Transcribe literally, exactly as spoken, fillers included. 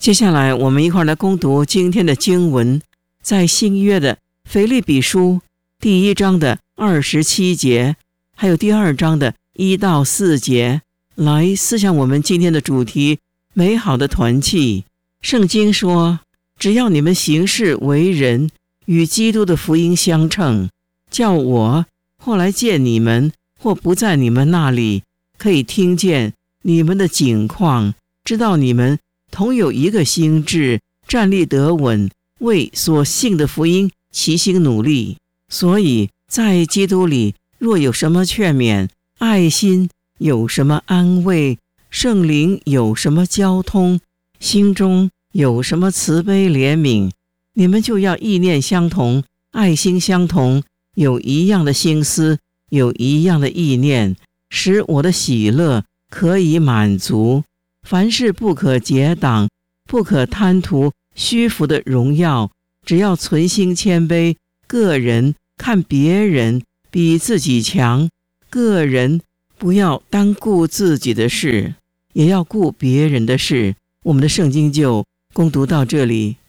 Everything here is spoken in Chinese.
接下来我们一块来攻读今天的经文，在新约的腓立比书第一章的二十七节，还有第二章的一到四节，来思想我们今天的主题：美好的团契。圣经说，只要你们行事为人与基督的福音相称，叫我或来见你们，或不在你们那里，可以听见你们的景况，知道你们同有一个心志，站立得稳，为所信的福音齐心努力。所以在基督里，若有什么劝勉，爱心有什么安慰，圣灵有什么交通，心中有什么慈悲怜悯，你们就要意念相同，爱心相同，有一样的心思，有一样的意念，使我的喜乐可以满足。凡事不可结党，不可贪图虚浮的荣耀，只要存心谦卑，个人看别人比自己强，个人不要单顾自己的事，也要顾别人的事。我们的圣经就攻读到这里。